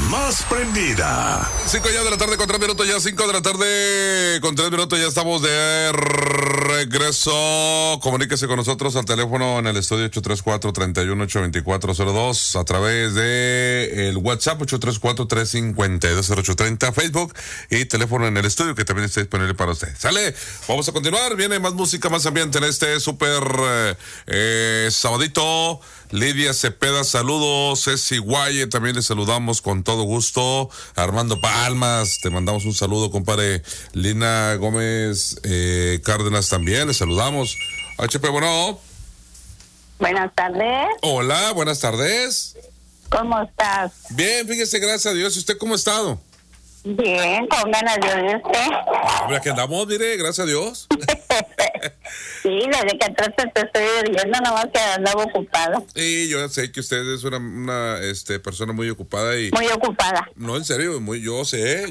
más prendida. 5 ya de la tarde con 3 minutos, ya 5 de la tarde con 3 minutos, ya estamos de regreso. Comuníquese con nosotros al teléfono en el estudio 834-318-2402, a través de el WhatsApp 834-352-0830, Facebook y teléfono en el estudio que también está disponible para usted. ¿Sale? Vamos a continuar, viene más música, más ambiente en este súper sabadito. Lidia Cepeda, saludos. Ceci Guaye, también le saludamos con todo gusto. Armando Palmas, te mandamos un saludo, compadre. Lina Gómez Cárdenas, también le saludamos. HP, bueno. Buenas tardes. Hola, buenas tardes. ¿Cómo estás? Bien, fíjese, gracias a Dios. ¿Y usted cómo ha estado? Bien, con ganas de oírte. Hombre, aquí andamos, mire, gracias a Dios. Sí, desde que entraste te estoy oyendo, nomás que andaba ocupada. Y yo sé que usted es una persona muy ocupada y... Muy ocupada. No, en serio, yo sé.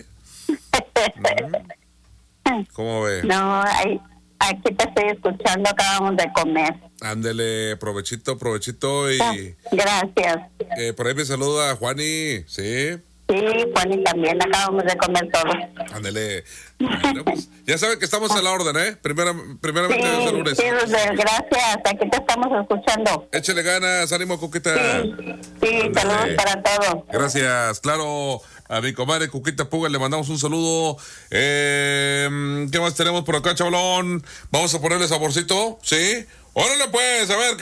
¿Cómo ve? No, aquí te estoy escuchando, acabamos de comer. Ándele, provechito y... Gracias. Por ahí me saluda Juani, ¿sí? Sí, Juan, y también acabamos de comer todos. Ándele. Bueno, pues, ya sabe que estamos a la orden, ¿eh? Primeramente Sí, de lunes. sí, gracias, aquí te estamos escuchando. Échele ganas, ánimo, Cuquita. Sí, saludos para todos. Gracias, claro. A mi comadre Cuquita Puga le mandamos un saludo. ¿Qué más tenemos por acá, chavalón? Vamos a ponerle saborcito, ¿sí? Órale pues, a ver.